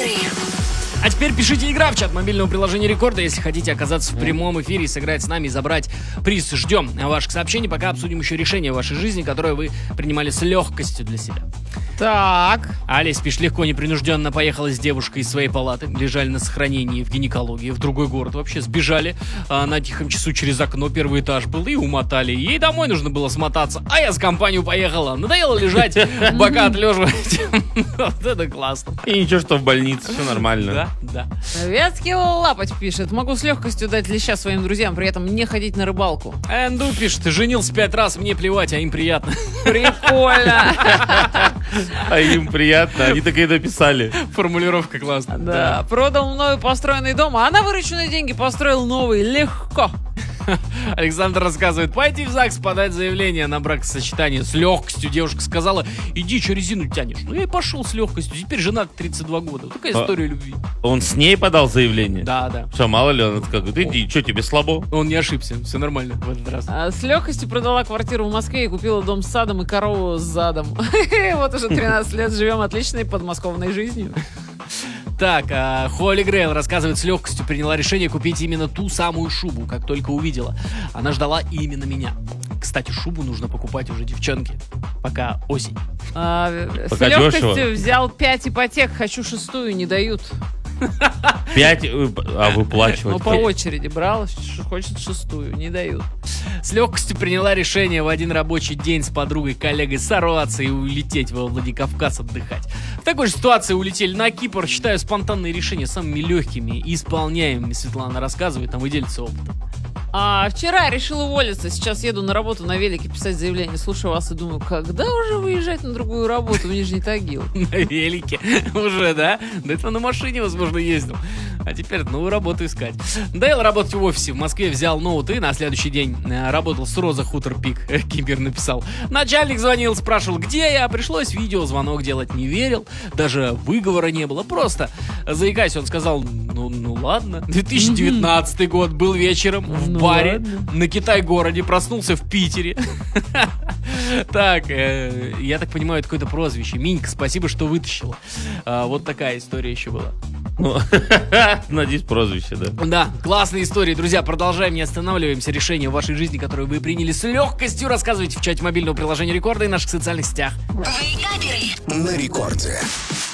А теперь пишите игра в чат мобильного приложения Рекорда, если хотите оказаться в прямом эфире и сыграть с нами и забрать приз. Ждем ваших сообщений, пока обсудим еще решение вашей жизни, которое вы принимали с легкостью для себя. Так. Олесь пишет, легко, непринужденно поехала с девушкой из своей палаты. Лежали на сохранении в гинекологии в другой город. Вообще сбежали на тихом часу через окно. Первый этаж был и умотали. Ей домой нужно было смотаться, а я с компанию поехала. Надоело лежать, бока отлеживать. Вот это классно. И ничего, что в больнице, все нормально. Да, да. Вятский Лапоть пишет. Могу с легкостью дать леща своим друзьям, при этом не ходить на рыбалку. Энду пишет, женился 5 раз, мне плевать, а им приятно. Прикольно. А им приятно, они так и написали. Формулировка классная. Да. Продал мною построенный дом, а на вырученные деньги построил новый. Легко. Александр рассказывает, пойти в ЗАГС, подать заявление на бракосочетание с легкостью. Девушка сказала, иди, что резину тянешь. Ну я и пошел с легкостью. Теперь женат 32 года. Вот такая история любви. Он с ней подал заявление? Да, да. Что, мало ли, он как говорит, иди, что, тебе слабо? Он не ошибся, все нормально в этот раз. С легкостью продала квартиру в Москве и купила дом с садом и корову с задом. Вот уже 13 лет живем отличной подмосковной жизнью. Так, Холли Грейл рассказывает, с легкостью приняла решение купить именно ту самую шубу, как только увидела. Она ждала именно меня. Кстати, шубу нужно покупать уже девчонке, пока осень. С Пока легкостью дешево. взял 5 ипотек, хочу 6-ю, не дают. 5, а выплачивать? Ну, по очереди брал, хочет 6-ю, не дают. С легкостью приняла решение в один рабочий день с подругой, коллегой сорваться и улететь во Владикавказ отдыхать. В такой же ситуации улетели на Кипр. Считаю спонтанные решения самыми легкими и исполняемыми. Светлана рассказывает, там и делится опытом. Вчера решил уволиться. Сейчас еду на работу на велике писать заявление. Слушаю вас и думаю, когда уже выезжать на другую работу в Нижний Тагил? На велике уже, да? До этого на машине, возможно, ездил. А теперь новую работу искать. Надоело работать в офисе. В Москве взял ноут и на следующий день работал с Роза Хутор Пик. Кибер написал. Начальник звонил, спрашивал, где я. Пришлось видеозвонок делать. Не верил. Даже выговора не было. Просто заикаясь, он сказал, ну ладно. 2019 год был вечером в баре на Китай-городе. Проснулся в Питере. Так, я так понимаю, это какое-то прозвище. Минька, спасибо, что вытащила. Вот такая история еще была. Надеюсь, прозвище, да. Да, классные истории. Друзья, продолжаем, не останавливаемся. Решение в вашей жизни, которое вы приняли с легкостью, рассказывайте в чате мобильного приложения Рекорда и наших социальных сетях. На Рекорде.